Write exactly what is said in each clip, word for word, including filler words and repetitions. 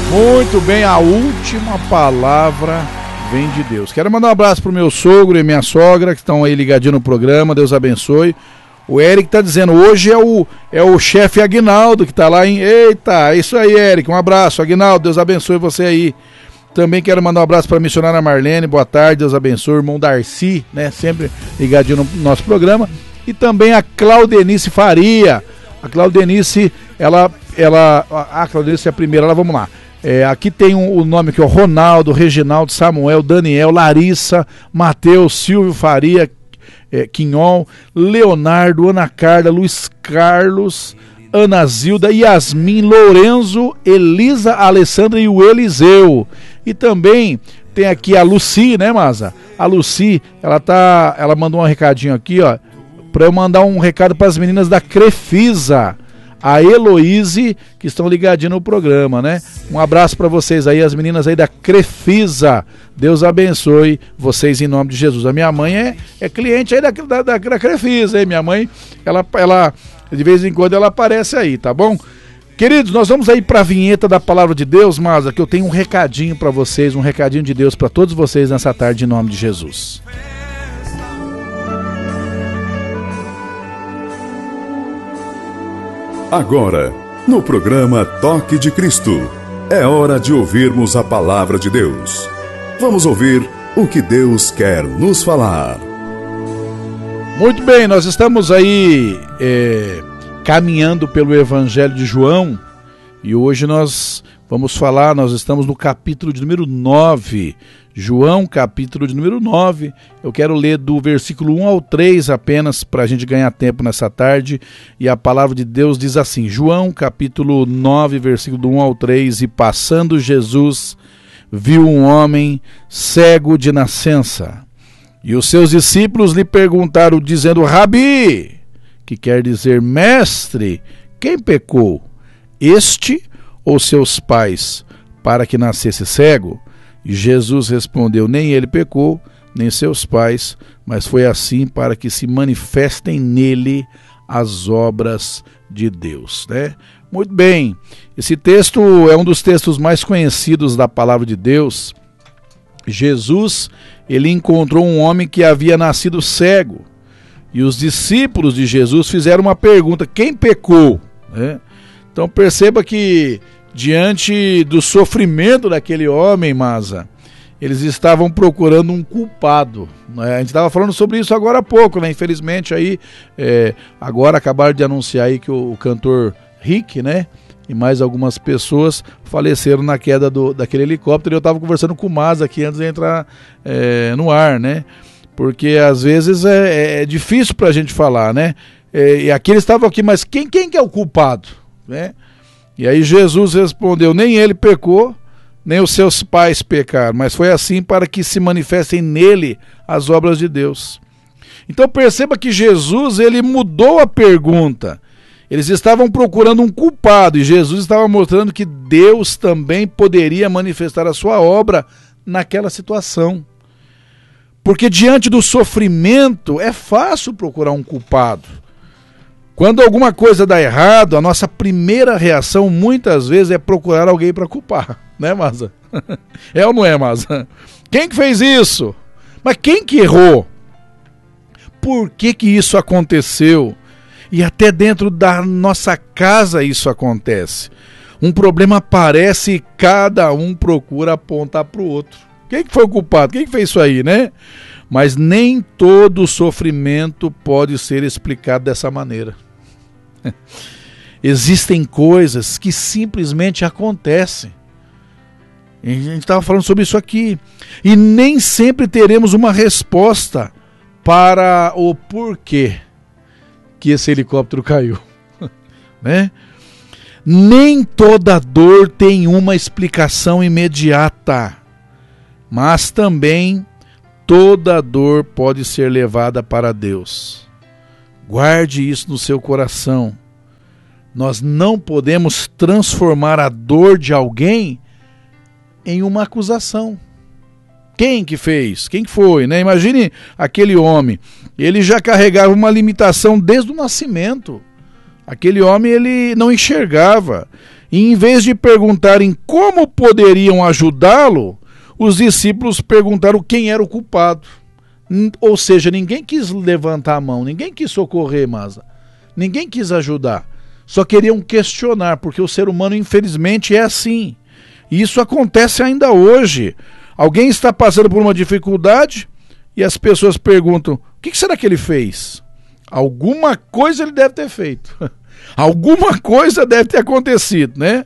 Muito bem, a última palavra vem de Deus. Quero mandar um abraço pro meu sogro e minha sogra que estão aí ligadinho no programa, Deus abençoe. O Eric tá dizendo, hoje é o, é o chefe Aguinaldo que tá lá em... Eita, é isso aí, Eric, um abraço. Aguinaldo, Deus abençoe você aí. Também quero mandar um abraço para a missionária Marlene, boa tarde, Deus abençoe. O irmão Darcy, né, sempre ligadinho no nosso programa. E também a Claudenice Faria. A Claudenice, ela... ela a Claudenice é a primeira, ela, vamos lá. É, aqui tem o um, um nome aqui, ó, Ronaldo, Reginaldo, Samuel, Daniel, Larissa, Matheus, Silvio Faria, é, Quinhol, Leonardo, Ana Carla, Luiz Carlos, Ana Zilda, Yasmin, Lourenço, Elisa, Alessandra e o Eliseu. E também tem aqui a Luci, né, Maza? A Luci, ela tá, ela mandou um recadinho aqui, ó, para eu mandar um recado para as meninas da Crefisa. A Heloíse, que estão ligadinhos no programa, né? Um abraço para vocês aí, as meninas aí da Crefisa. Deus abençoe vocês em nome de Jesus. A minha mãe é, é cliente aí da, da, da, da Crefisa, hein? Minha mãe, ela, ela, de vez em quando ela aparece aí, tá bom? Queridos, nós vamos aí para a vinheta da Palavra de Deus, Maza, que eu tenho um recadinho para vocês, um recadinho de Deus para todos vocês nessa tarde em nome de Jesus. Agora, no programa Toque de Cristo, é hora de ouvirmos a Palavra de Deus. Vamos ouvir o que Deus quer nos falar. Muito bem, nós estamos aí é, caminhando pelo Evangelho de João e hoje nós vamos falar, nós estamos no capítulo de número nove, João, capítulo de número nove. Eu quero ler do versículo um ao três apenas para a gente ganhar tempo nessa tarde. E a palavra de Deus diz assim, João, capítulo nove, versículo do um ao três. E passando Jesus, viu um homem cego de nascença. E os seus discípulos lhe perguntaram, dizendo, Rabi, que quer dizer mestre, quem pecou, este ou seus pais, para que nascesse cego? E Jesus respondeu, nem ele pecou, nem seus pais, mas foi assim para que se manifestem nele as obras de Deus, né? Muito bem, esse texto é um dos textos mais conhecidos da palavra de Deus. Jesus, ele encontrou um homem que havia nascido cego, e os discípulos de Jesus fizeram uma pergunta, quem pecou? Né? Então perceba que diante do sofrimento daquele homem, Maza, eles estavam procurando um culpado, né? A gente estava falando sobre isso agora há pouco, né? Infelizmente aí, é, agora acabaram de anunciar aí que o, o cantor Rick, né? E mais algumas pessoas faleceram na queda do, daquele helicóptero. E eu estava conversando com o Maza aqui antes de entrar é, no ar, né? Porque às vezes é, é difícil para a gente falar, né? É, e aqui eles estavam aqui, mas quem, quem que é o culpado, né? E aí Jesus respondeu, nem ele pecou, nem os seus pais pecaram, mas foi assim para que se manifestem nele as obras de Deus. Então perceba que Jesus, ele mudou a pergunta. Eles estavam procurando um culpado e Jesus estava mostrando que Deus também poderia manifestar a sua obra naquela situação. Porque diante do sofrimento é fácil procurar um culpado. Quando alguma coisa dá errado, a nossa primeira reação muitas vezes é procurar alguém para culpar, né, Maza? É ou não é, Maza? Quem que fez isso? Mas quem que errou? Por que que isso aconteceu? E até dentro da nossa casa isso acontece. Um problema aparece e cada um procura apontar para o outro. Quem que foi o culpado? Quem que fez isso aí, né? Mas nem todo sofrimento pode ser explicado dessa maneira. Existem coisas que simplesmente acontecem. A gente estava falando sobre isso aqui. E nem sempre teremos uma resposta para o porquê que esse helicóptero caiu. Né? Nem toda dor tem uma explicação imediata. Mas também toda dor pode ser levada para Deus. Guarde isso no seu coração. Nós não podemos transformar a dor de alguém em uma acusação. Quem que fez? Quem que foi? Né? Imagine aquele homem. Ele já carregava uma limitação desde o nascimento. Aquele homem ele não enxergava. E em vez de perguntarem como poderiam ajudá-lo, os discípulos perguntaram quem era o culpado. Ou seja, ninguém quis levantar a mão, ninguém quis socorrer Masa, ninguém quis ajudar. Só queriam questionar, porque o ser humano infelizmente é assim. E isso acontece ainda hoje. Alguém está passando por uma dificuldade e as pessoas perguntam, o que será que ele fez? Alguma coisa ele deve ter feito. Alguma coisa deve ter acontecido, né?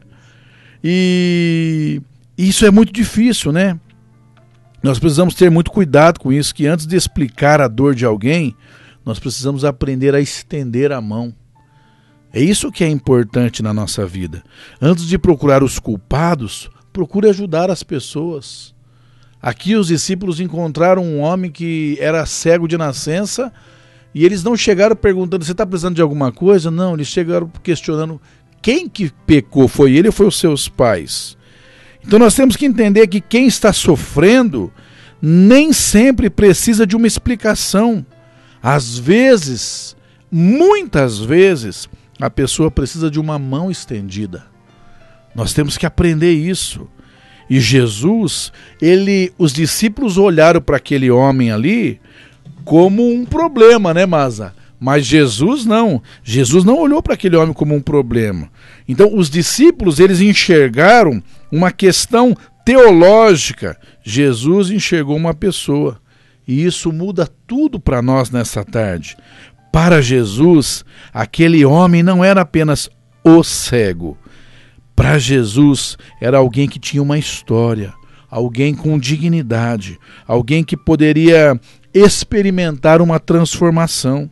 E isso é muito difícil, né? Nós precisamos ter muito cuidado com isso, que antes de explicar a dor de alguém, nós precisamos aprender a estender a mão. É isso que é importante na nossa vida. Antes de procurar os culpados, procure ajudar as pessoas. Aqui os discípulos encontraram um homem que era cego de nascença e eles não chegaram perguntando, você está precisando de alguma coisa? Não, eles chegaram questionando quem que pecou, foi ele ou foi os seus pais? Então nós temos que entender que quem está sofrendo nem sempre precisa de uma explicação. Às vezes, muitas vezes, a pessoa precisa de uma mão estendida. Nós temos que aprender isso. E Jesus, ele, os discípulos olharam para aquele homem ali como um problema, né, Masa? Mas Jesus não. Jesus não olhou para aquele homem como um problema. Então, os discípulos, eles enxergaram uma questão teológica. Jesus enxergou uma pessoa. E isso muda tudo para nós nessa tarde. Para Jesus, aquele homem não era apenas o cego. Para Jesus, era alguém que tinha uma história, alguém com dignidade, alguém que poderia experimentar uma transformação.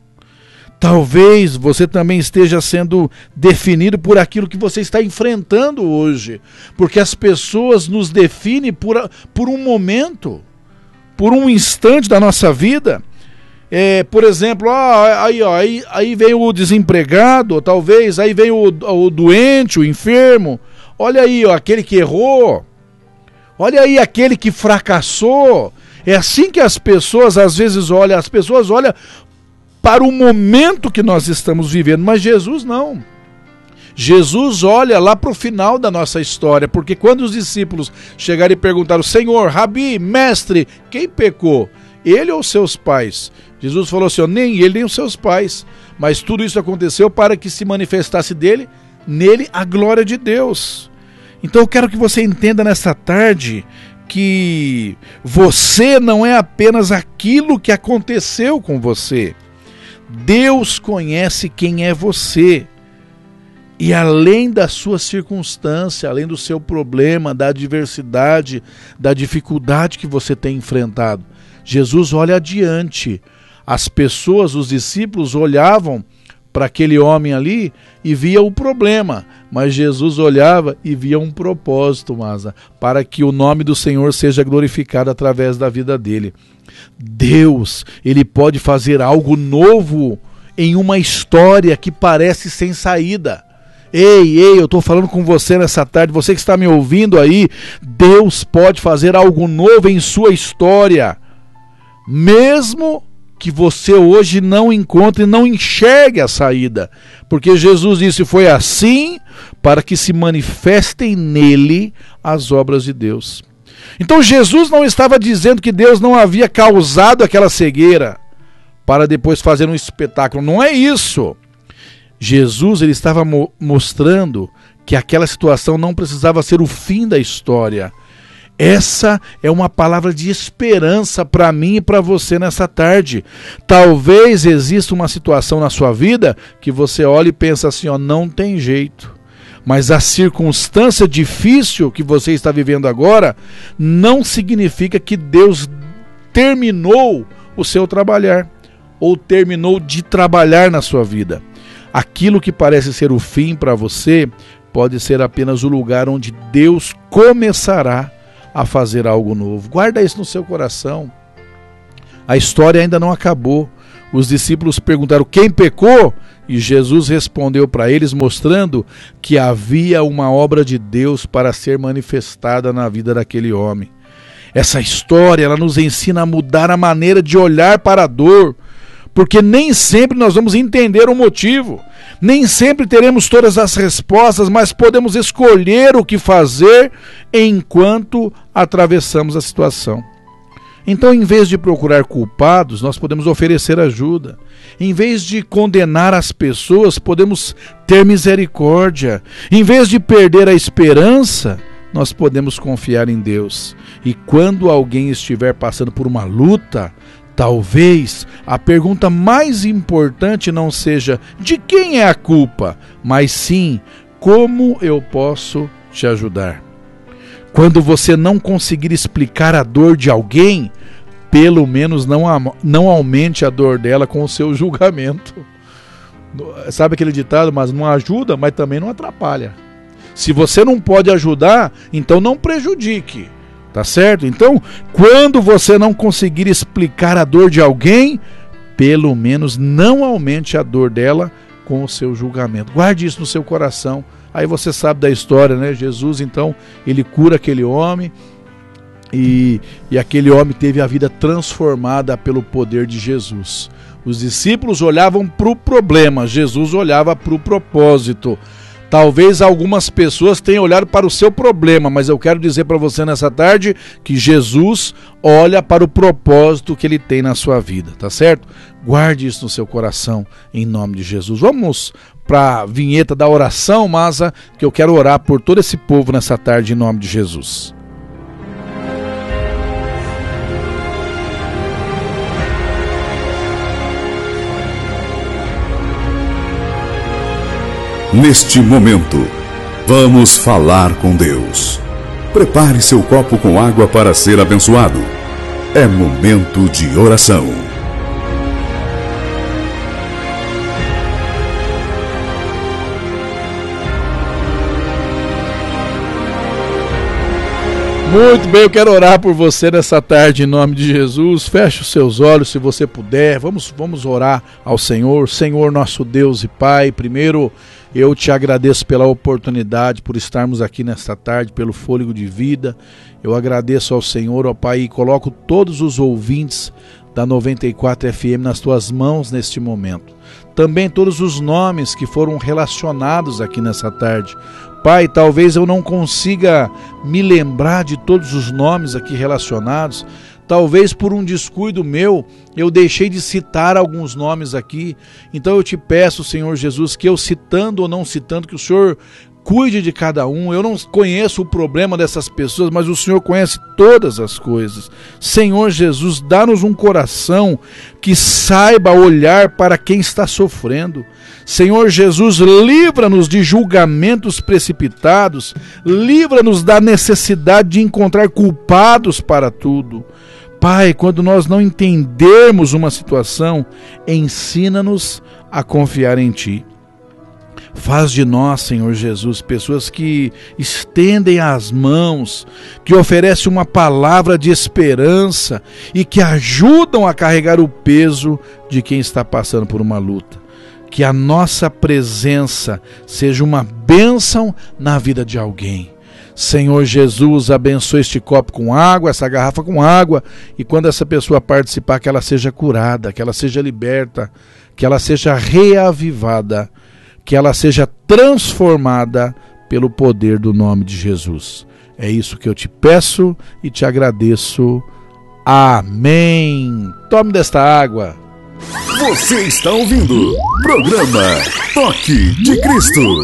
Talvez você também esteja sendo definido por aquilo que você está enfrentando hoje, porque as pessoas nos definem por, por um momento, por um instante da nossa vida. É, por exemplo, ó, aí, ó, aí, aí vem o desempregado, ou talvez aí vem o, o doente, o enfermo. Olha aí, ó, aquele que errou. Olha aí aquele que fracassou. É assim que as pessoas às vezes olham. As pessoas olham para o momento que nós estamos vivendo, mas Jesus não. Jesus olha lá para o final da nossa história, porque quando os discípulos chegaram e perguntaram, Senhor, Rabi, mestre, quem pecou? Ele ou seus pais? Jesus falou assim, ó, nem ele nem os seus pais, mas tudo isso aconteceu para que se manifestasse dele, nele a glória de Deus. Então eu quero que você entenda nessa tarde que você não é apenas aquilo que aconteceu com você. Deus conhece quem é você. E além da sua circunstância, além do seu problema, da adversidade, da dificuldade que você tem enfrentado, Jesus olha adiante. As pessoas, os discípulos olhavam para aquele homem ali e via o problema, mas Jesus olhava e via um propósito, Masa, para que o nome do Senhor seja glorificado através da vida dele. Deus, ele pode fazer algo novo em uma história que parece sem saída. Ei, ei, eu estou falando com você nessa tarde, você que está me ouvindo aí, Deus pode fazer algo novo em sua história, mesmo que você hoje não encontre, não enxergue a saída, porque Jesus disse, foi assim para que se manifestem nele as obras de Deus. Então Jesus não estava dizendo que Deus não havia causado aquela cegueira para depois fazer um espetáculo, não é isso. Jesus, ele estava mo- mostrando que aquela situação não precisava ser o fim da história. Essa é uma palavra de esperança para mim e para você nessa tarde. Talvez exista uma situação na sua vida que você olha e pensa assim, ó, não tem jeito. Mas a circunstância difícil que você está vivendo agora não significa que Deus terminou o seu trabalhar ou terminou de trabalhar na sua vida. Aquilo que parece ser o fim para você pode ser apenas o lugar onde Deus começará a fazer algo novo. Guarda isso no seu coração. A história ainda não acabou. Os discípulos perguntaram quem pecou? E Jesus respondeu para eles, mostrando que havia uma obra de Deus para ser manifestada na vida daquele homem. Essa história, ela nos ensina a mudar a maneira de olhar para a dor, porque nem sempre nós vamos entender o motivo, Nem sempre teremos todas as respostas, mas podemos escolher o que fazer enquanto atravessamos a situação. Então, em vez de procurar culpados, nós podemos oferecer ajuda. Em vez de condenar as pessoas, podemos ter misericórdia. Em vez de perder a esperança, nós podemos confiar em Deus. E quando alguém estiver passando por uma luta, talvez a pergunta mais importante não seja de quem é a culpa, mas sim como eu posso te ajudar. Quando você não conseguir explicar a dor de alguém, pelo menos não, não aumente a dor dela com o seu julgamento. Sabe aquele ditado, mas não ajuda, mas também não atrapalha. Se você não pode ajudar, então não prejudique, tá certo? Então, quando você não conseguir explicar a dor de alguém, pelo menos não aumente a dor dela com o seu julgamento. Guarde isso no seu coração. Aí você sabe da história, né? Jesus, então, ele cura aquele homem e, e aquele homem teve a vida transformada pelo poder de Jesus. Os discípulos olhavam para o problema, Jesus olhava para o propósito. Talvez algumas pessoas tenham olhado para o seu problema, mas eu quero dizer para você nessa tarde que Jesus olha para o propósito que ele tem na sua vida, tá certo? Guarde isso no seu coração, em nome de Jesus. Vamos para a vinheta da oração, Masa, que eu quero orar por todo esse povo nessa tarde, em nome de Jesus. Neste momento, vamos falar com Deus. Prepare seu copo com água para ser abençoado. É momento de oração. Muito bem, eu quero orar por você nessa tarde em nome de Jesus. Feche os seus olhos se você puder. Vamos, vamos orar ao Senhor. Senhor, nosso Deus e Pai, primeiro eu te agradeço pela oportunidade, por estarmos aqui nesta tarde, pelo fôlego de vida. Eu agradeço ao Senhor, ó Pai, e coloco todos os ouvintes da noventa e quatro F M nas tuas mãos neste momento. Também todos os nomes que foram relacionados aqui nessa tarde. Pai, talvez eu não consiga me lembrar de todos os nomes aqui relacionados. Talvez por um descuido meu, eu deixei de citar alguns nomes aqui. Então eu te peço, Senhor Jesus, que eu citando ou não citando, que o Senhor cuide de cada um. Eu não conheço o problema dessas pessoas, mas o Senhor conhece todas as coisas. Senhor Jesus, dá-nos um coração que saiba olhar para quem está sofrendo. Senhor Jesus, livra-nos de julgamentos precipitados, livra-nos da necessidade de encontrar culpados para tudo. Pai, quando nós não entendermos uma situação, ensina-nos a confiar em Ti. Faz de nós, Senhor Jesus, pessoas que estendem as mãos, que oferecem uma palavra de esperança e que ajudam a carregar o peso de quem está passando por uma luta. Que a nossa presença seja uma bênção na vida de alguém. Senhor Jesus, abençoe este copo com água, essa garrafa com água, e quando essa pessoa participar, que ela seja curada, que ela seja liberta, que ela seja reavivada, que ela seja transformada pelo poder do nome de Jesus. É isso que eu te peço e te agradeço. Amém. Tome desta água. Você está ouvindo programa Toque de Cristo.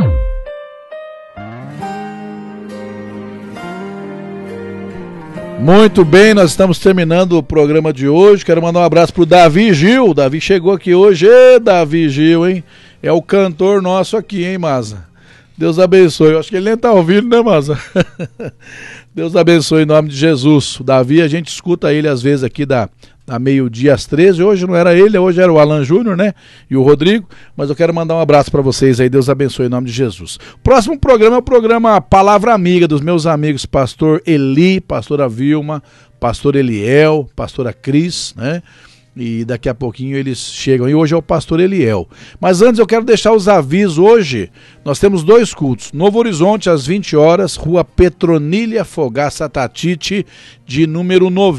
Muito bem, nós estamos terminando o programa de hoje. Quero mandar um abraço pro Davi Gil. O Davi chegou aqui hoje. Ê, Davi Gil, hein? É o cantor nosso aqui, hein, Maza? Deus abençoe. Eu acho que ele nem tá ouvindo, né, Maza? Deus abençoe em nome de Jesus. O Davi, a gente escuta ele às vezes aqui da, da meio-dia às treze. Hoje não era ele, hoje era o Alan Júnior, né? E o Rodrigo. Mas eu quero mandar um abraço para vocês aí. Deus abençoe em nome de Jesus. Próximo programa é o programa Palavra Amiga dos meus amigos Pastor Eli, Pastora Vilma, Pastor Eliel, Pastora Cris, né? E daqui a pouquinho eles chegam. E hoje é o Pastor Eliel. Mas antes eu quero deixar os avisos. Hoje nós temos dois cultos. Novo Horizonte às vinte horas, Rua Petronília Fogaça Tatite, de número noventa.